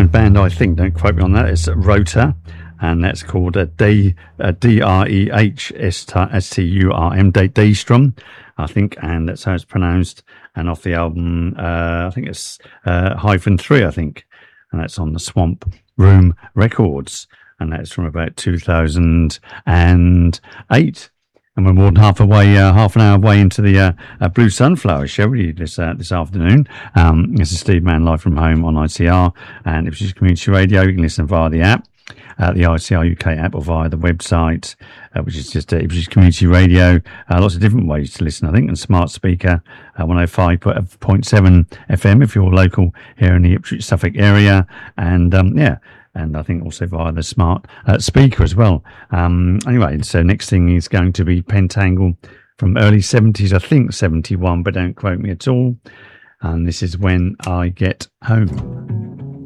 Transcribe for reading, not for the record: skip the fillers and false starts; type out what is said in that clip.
Queensland band, I think. Don't quote me on that. It's Rota, and that's called D-R-E-H-S-T-U-R-M, Daystrom, I think, and that's how it's pronounced. And off the album, I think it's -3, I think, and that's on the Swamp Room Records, and that's from about 2008. And we're more than half an hour away into the Blue Sunflower show this afternoon. This is Steve Mann live from home on ICR and Ipswich Community Radio. You can listen via the app, the ICR UK app, or via the website, which is just Ipswich Community Radio. Lots of different ways to listen, I think, and smart speaker 105.7 FM if you're local here in the Ipswich Suffolk area, and and I think also via the smart speaker as well. Anyway, so next thing is going to be Pentangle from early 70s, I think 71, but don't quote me at all. And this is When I Get Home.